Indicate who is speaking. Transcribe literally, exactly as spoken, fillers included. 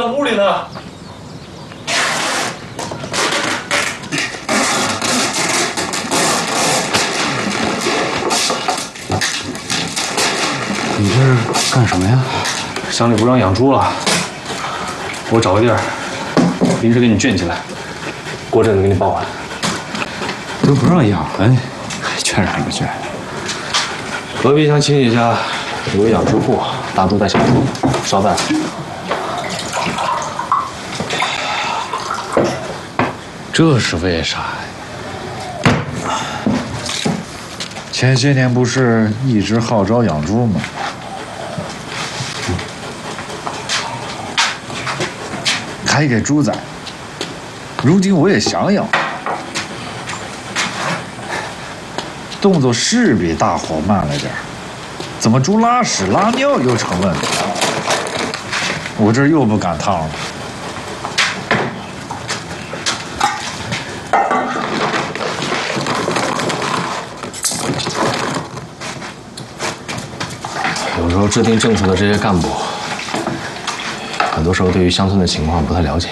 Speaker 1: 屋里呢。
Speaker 2: 你这是干什么呀？
Speaker 1: 乡里不让养猪了，我找个地儿，临时给你圈起来，过阵子给你抱回来。
Speaker 2: 都不让养了，圈什么圈？
Speaker 1: 隔壁乡亲戚家有个养殖户，大猪带小猪，捎带。
Speaker 2: 这是为啥呀？前些年不是一直号召养猪吗？还给猪仔。如今我也想养，动作是比大伙慢了点儿，怎么猪拉屎拉尿又成问题？我这又不赶趟了。
Speaker 1: 有时候制定政策的这些干部，很多时候对于乡村的情况不太了解。